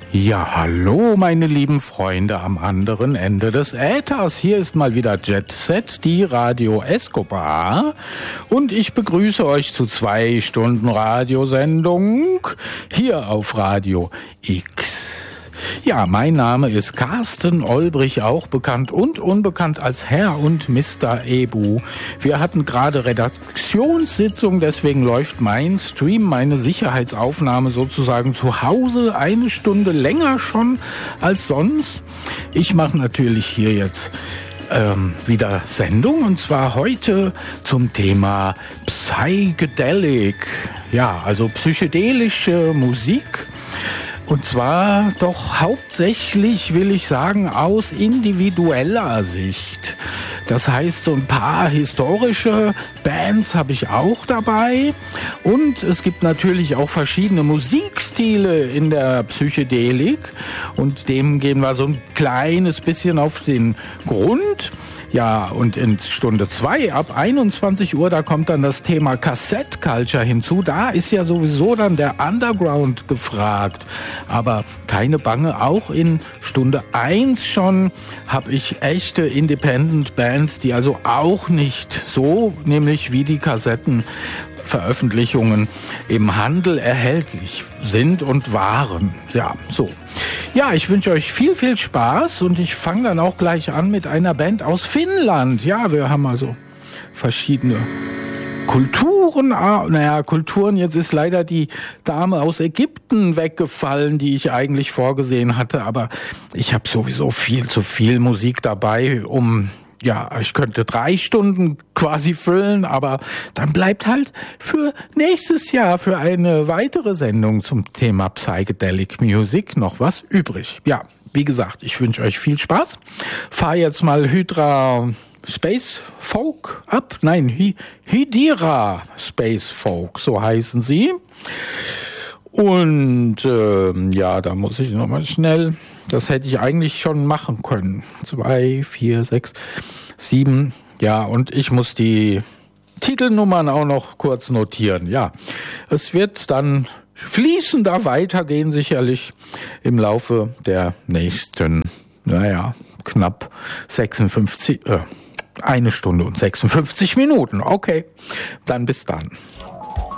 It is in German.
Ja, hallo meine lieben Freunde am anderen Ende des Äthers. Hier ist mal wieder Jet Set, die Radio Escobar. Und ich begrüße euch zu 2 Stunden Radiosendung hier auf Radio X. Ja, mein Name ist Carsten Olbrich, auch bekannt und unbekannt als Herr und Mr. Ebu. Wir hatten gerade Redaktionssitzung, deswegen läuft mein Stream, meine Sicherheitsaufnahme sozusagen zu Hause 1 Stunde länger schon als sonst. Ich mache natürlich hier jetzt wieder Sendung, und zwar heute zum Thema Psychedelic. Ja, also psychedelische Musik. Und zwar doch hauptsächlich, will ich sagen, aus individueller Sicht. Das heißt, so ein paar historische Bands habe ich auch dabei. Und es gibt natürlich auch verschiedene Musikstile in der Psychedelik. Und dem gehen wir so ein kleines bisschen auf den Grund. Ja, und in Stunde 2 ab 21 Uhr, da kommt dann das Thema Cassette Culture hinzu. Da ist ja sowieso dann der Underground gefragt. Aber keine Bange, auch in Stunde 1 schon habe ich echte Independent Bands, die also auch nicht so, nämlich wie die Kassettenveröffentlichungen im Handel erhältlich sind und waren. Ja, so. Ja, ich wünsche euch viel, viel Spaß, und ich fange dann auch gleich an mit einer Band aus Finnland. Ja, wir haben also verschiedene Kulturen. Kulturen, jetzt ist leider die Dame aus Ägypten weggefallen, die ich eigentlich vorgesehen hatte, aber ich habe sowieso viel zu viel Musik dabei, ich könnte 3 Stunden quasi füllen, aber dann bleibt halt für nächstes Jahr, für eine weitere Sendung zum Thema Psychedelic Music noch was übrig. Ja, wie gesagt, ich wünsche euch viel Spaß. Fahr jetzt mal Hydra Space Folk ab. Nein, Hydira Space Folk, so heißen sie. Und da muss ich nochmal schnell... Das hätte ich eigentlich schon machen können. 2, 4, 6, 7. Ja, und ich muss die Titelnummern auch noch kurz notieren. Ja, es wird dann fließender weitergehen, sicherlich im Laufe der nächsten, knapp 1 Stunde und 56 Minuten. Okay, dann bis dann.